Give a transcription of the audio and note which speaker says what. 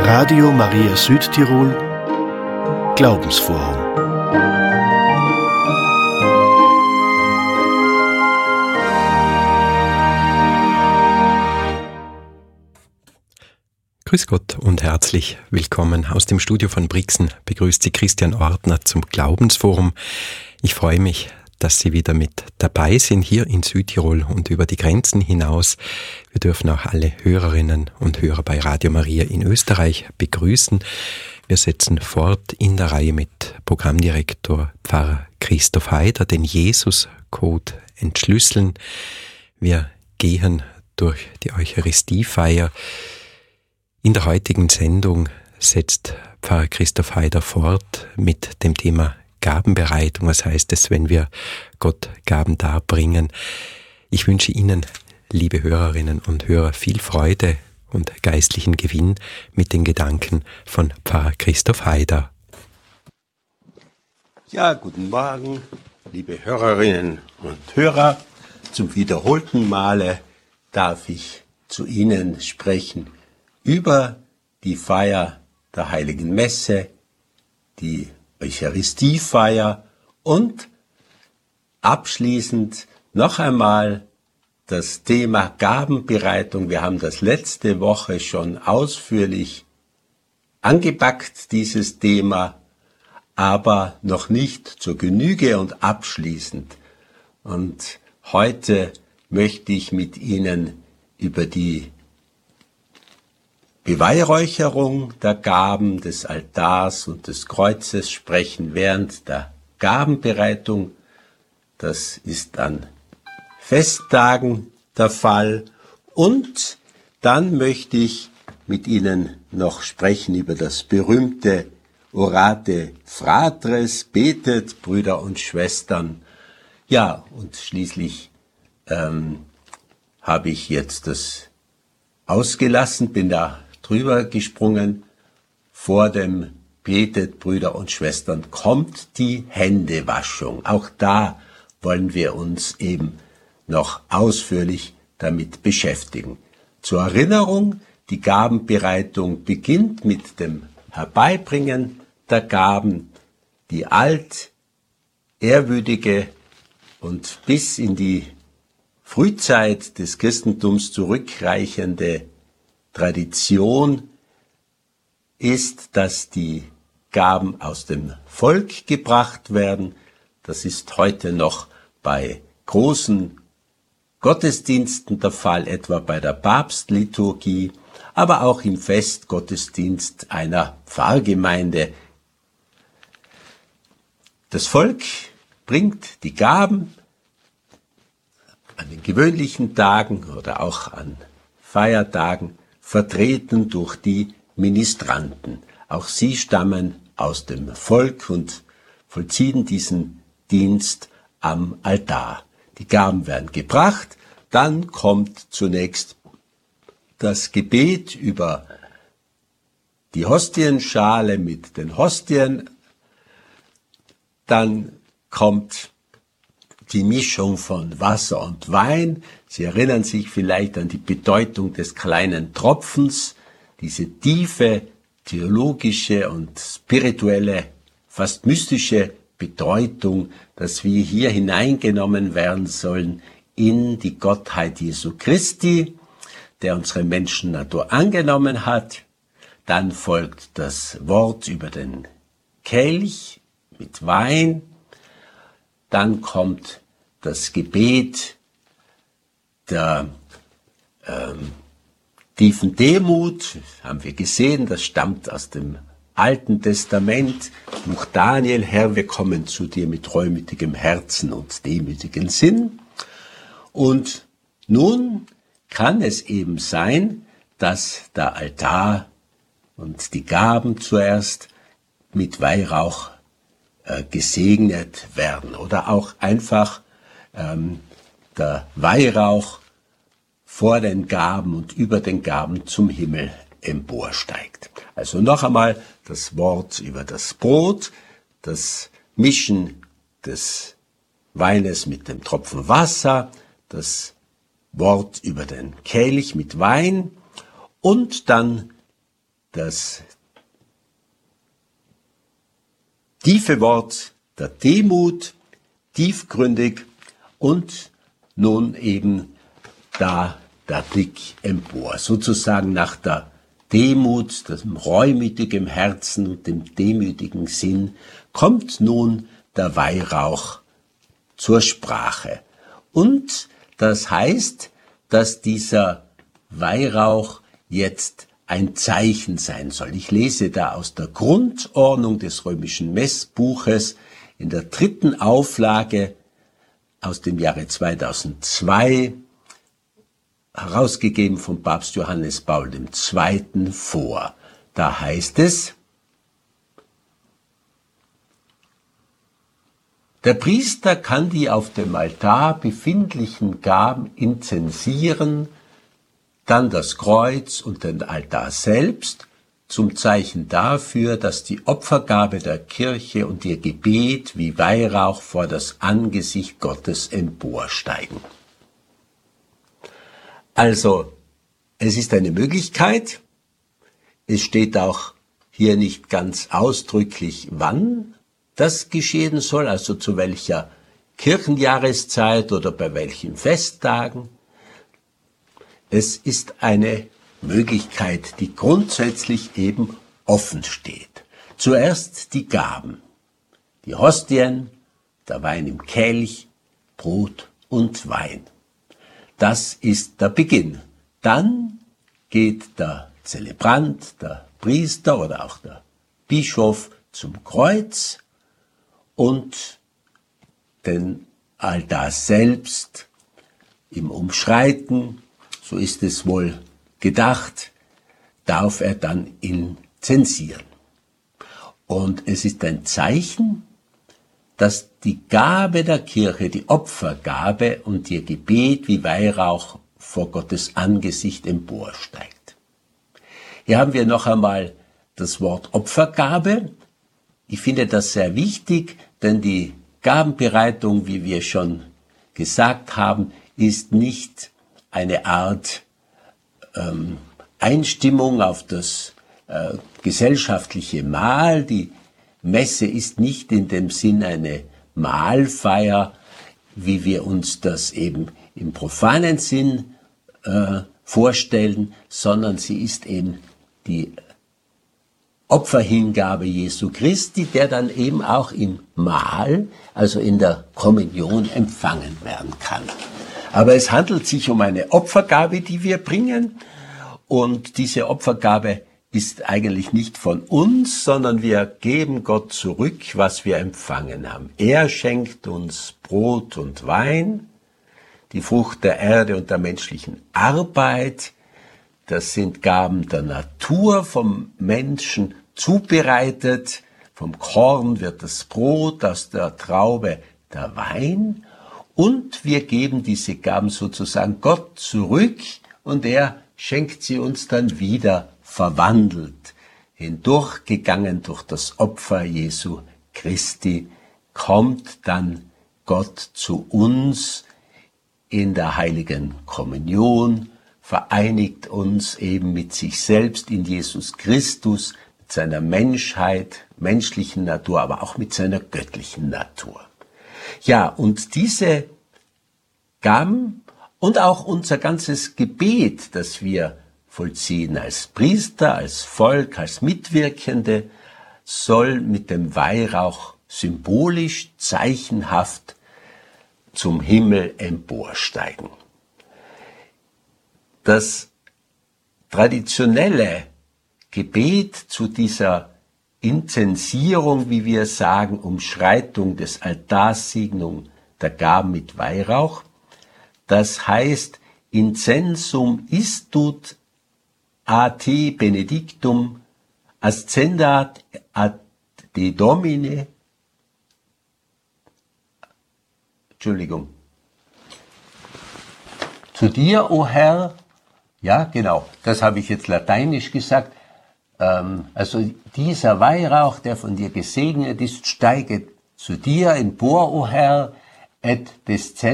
Speaker 1: Radio Maria Südtirol Glaubensforum.
Speaker 2: Grüß Gott und herzlich willkommen. Aus dem Studio von Brixen begrüßt Sie Christian Ortner zum Glaubensforum. Ich freue mich, dass Sie wieder mit dabei sind hier in Südtirol und über die Grenzen hinaus. Wir dürfen auch alle Hörerinnen und Hörer bei Radio Maria in Österreich begrüßen. Wir setzen fort in der Reihe mit Programmdirektor Pfarrer Christoph Haider, den Jesus-Code entschlüsseln. Wir gehen durch die Eucharistiefeier. In der heutigen Sendung setzt Pfarrer Christoph Haider fort mit dem Thema Gabenbereitung. Was heißt es, wenn wir Gott Gaben darbringen? Ich wünsche Ihnen, liebe Hörerinnen und Hörer, viel Freude und geistlichen Gewinn mit den Gedanken von Pfarrer Christoph Haider.
Speaker 3: Ja, guten Morgen, liebe Hörerinnen und Hörer. Zum wiederholten Male darf ich zu Ihnen sprechen über die Feier der Heiligen Messe, die Eucharistiefeier und abschließend noch einmal das Thema Gabenbereitung. Wir haben das letzte Woche schon ausführlich angepackt, dieses Thema, aber noch nicht zur Genüge und abschließend. Und heute möchte ich mit Ihnen über die Beweihräucherung der Gaben des Altars und des Kreuzes sprechen während der Gabenbereitung. Das ist an Festtagen der Fall. Und dann möchte ich mit Ihnen noch sprechen über das berühmte Orate Fratres, betet, Brüder und Schwestern. Ja, und schließlich habe ich jetzt das ausgelassen, bin da drüber gesprungen. Vor dem Betet, Brüder und Schwestern, kommt die Händewaschung. Auch da wollen wir uns eben noch ausführlich damit beschäftigen. Zur Erinnerung, die Gabenbereitung beginnt mit dem Herbeibringen der Gaben, die altehrwürdige und bis in die Frühzeit des Christentums zurückreichende Tradition ist, dass die Gaben aus dem Volk gebracht werden. Das ist heute noch bei großen Gottesdiensten der Fall, etwa bei der Papstliturgie, aber auch im Festgottesdienst einer Pfarrgemeinde. Das Volk bringt die Gaben an den gewöhnlichen Tagen oder auch an Feiertagen, vertreten durch die Ministranten. Auch sie stammen aus dem Volk und vollziehen diesen Dienst am Altar. Die Gaben werden gebracht, dann kommt zunächst das Gebet über die Hostienschale mit den Hostien, dann kommt die Mischung von Wasser und Wein. Sie erinnern sich vielleicht an die Bedeutung des kleinen Tropfens, diese tiefe theologische und spirituelle, fast mystische Bedeutung, dass wir hier hineingenommen werden sollen in die Gottheit Jesu Christi, der unsere Menschennatur angenommen hat. Dann folgt das Wort über den Kelch mit Wein. Dann kommt das Gebet der tiefen Demut, haben wir gesehen, das stammt aus dem Alten Testament, Buch Daniel, Herr, wir kommen zu dir mit reumütigem Herzen und demütigem Sinn. Und nun kann es eben sein, dass der Altar und die Gaben zuerst mit Weihrauch gesegnet werden oder auch einfach der Weihrauch vor den Gaben und über den Gaben zum Himmel emporsteigt. Also noch einmal das Wort über das Brot, das Mischen des Weines mit dem Tropfen Wasser, das Wort über den Kelch mit Wein und dann das tiefe Wort der Demut, tiefgründig und nun eben da der Blick empor, sozusagen nach der Demut, dem reumütigen Herzen und dem demütigen Sinn, kommt nun der Weihrauch zur Sprache. Und das heißt, dass dieser Weihrauch jetzt ein Zeichen sein soll. Ich lese da aus der Grundordnung des römischen Messbuches in der 3. Auflage aus dem Jahre 2002, herausgegeben von Papst Johannes Paul II. Vor. Da heißt es: Der Priester kann die auf dem Altar befindlichen Gaben inzensieren, dann das Kreuz und den Altar selbst, zum Zeichen dafür, dass die Opfergabe der Kirche und ihr Gebet wie Weihrauch vor das Angesicht Gottes emporsteigen. Also, es ist eine Möglichkeit. Es steht auch hier nicht ganz ausdrücklich, wann das geschehen soll, also zu welcher Kirchenjahreszeit oder bei welchen Festtagen. Es ist eine Möglichkeit, die grundsätzlich eben offen steht. Zuerst die Gaben, die Hostien, der Wein im Kelch, Brot und Wein. Das ist der Beginn. Dann geht der Zelebrant, der Priester oder auch der Bischof zum Kreuz und den Altar selbst im Umschreiten, so ist es wohl gedacht, darf er dann inzensieren. Und es ist ein Zeichen, dass die Gabe der Kirche, die Opfergabe und ihr Gebet wie Weihrauch vor Gottes Angesicht emporsteigt. Hier haben wir noch einmal das Wort Opfergabe. Ich finde das sehr wichtig, denn die Gabenbereitung, wie wir schon gesagt haben, ist nicht eine Art Einstimmung auf das gesellschaftliche Mahl. Die Messe ist nicht in dem Sinn eine Mahlfeier, wie wir uns das eben im profanen Sinn vorstellen, sondern sie ist eben die Opferhingabe Jesu Christi, der dann eben auch im Mahl, also in der Kommunion, empfangen werden kann. Aber es handelt sich um eine Opfergabe, die wir bringen, und diese Opfergabe ist eigentlich nicht von uns, sondern wir geben Gott zurück, was wir empfangen haben. Er schenkt uns Brot und Wein, die Frucht der Erde und der menschlichen Arbeit. Das sind Gaben der Natur, vom Menschen zubereitet. Vom Korn wird das Brot, aus der Traube der Wein. Und wir geben diese Gaben sozusagen Gott zurück und er schenkt sie uns dann wieder verwandelt. Hindurchgegangen durch das Opfer Jesu Christi kommt dann Gott zu uns in der heiligen Kommunion, vereinigt uns eben mit sich selbst in Jesus Christus, mit seiner Menschheit, menschlichen Natur, aber auch mit seiner göttlichen Natur. Ja, und diese Gaben und auch unser ganzes Gebet, das wir vollziehen als Priester, als Volk, als Mitwirkende, soll mit dem Weihrauch symbolisch, zeichenhaft zum Himmel emporsteigen. Das traditionelle Gebet zu dieser Inzensierung, wie wir sagen, Umschreitung des Altars, Segnung der Gaben mit Weihrauch, das heißt Incensum istut a te benedictum ascendat ad de Domine. Entschuldigung. Zu dir, o Herr, ja genau, das habe ich jetzt lateinisch gesagt, also dieser Weihrauch, der von dir gesegnet ist, steige zu dir empor, o Herr, et descendit